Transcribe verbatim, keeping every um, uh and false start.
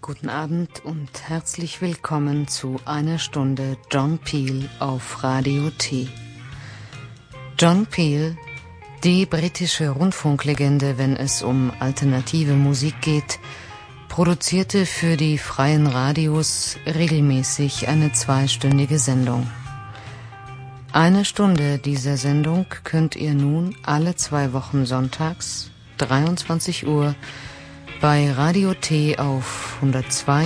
guten Abend und herzlich willkommen zu einer Stunde John Peel auf Radio T. John Peel, die britische Rundfunklegende, wenn es um alternative Musik geht, produzierte für die freien Radios regelmäßig eine zweistündige Sendung. Eine Stunde dieser Sendung könnt ihr nun alle zwei Wochen sonntags, dreiundzwanzig Uhr, bei Radio T auf hundertzwei